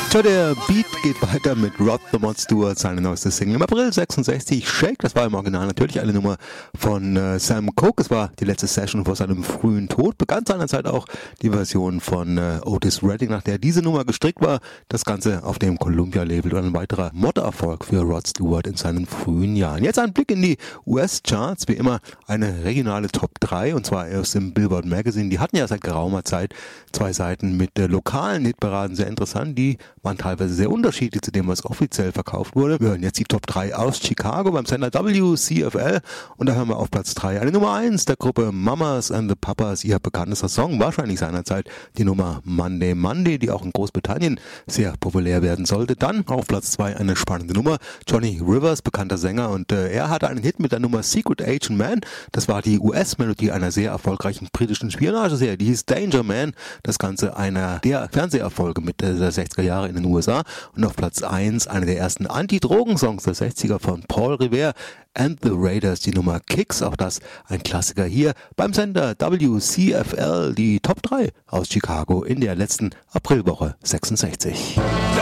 Tja, der Beat geht weiter mit Rod the Mod Stewart, seine neueste Single im April 66. Shake, das war im Original natürlich eine Nummer von Sam Cooke. Es war die letzte Session vor seinem frühen Tod. Begann seinerzeit auch die Version von Otis Redding, nach der diese Nummer gestrickt war. Das Ganze auf dem Columbia-Label und ein weiterer Mod-Erfolg für Rod Stewart in seinen frühen Jahren. Jetzt ein Blick in die US-Charts, wie immer eine regionale Top 3, und zwar aus dem Billboard Magazine. Die hatten ja seit geraumer Zeit 2 Seiten mit lokalen Hitparaden, sehr interessant. Die waren teilweise sehr unterschiedlich zu dem, was offiziell verkauft wurde. Wir hören jetzt die Top 3 aus Chicago beim Sender WCFL, und da hören wir auf Platz 3 eine Nummer 1 der Gruppe Mamas and the Papas. Ihr bekanntester Song, wahrscheinlich seinerzeit die Nummer Monday Monday, die auch in Großbritannien sehr populär werden sollte. Dann auf Platz 2 eine spannende Nummer, Johnny Rivers, bekannter Sänger, und er hatte einen Hit mit der Nummer Secret Agent Man. Das war die US-Melodie einer sehr erfolgreichen britischen Spionageserie, die hieß Danger Man. Das Ganze einer der Fernseherfolge mit der 60er Jahre in den USA. Und auf Platz 1 einer der ersten Anti-Drogen-Songs der 60er von Paul Revere and the Raiders, die Nummer Kicks, auch das ein Klassiker hier beim Sender WCFL, die Top 3 aus Chicago in der letzten Aprilwoche 66.